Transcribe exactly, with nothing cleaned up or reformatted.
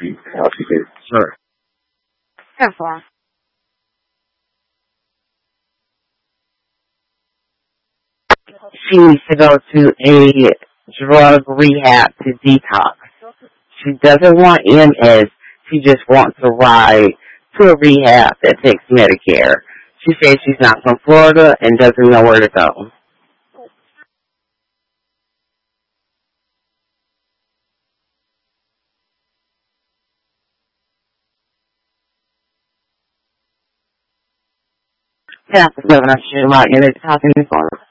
she, how she did. Sure. That's all. She needs to go to a drug rehab to detox. She doesn't want M S. She just wants to ride to a rehab that takes Medicare. She says she's not from Florida and doesn't know where to go. Yeah, Governor Schumacher, and it's talking to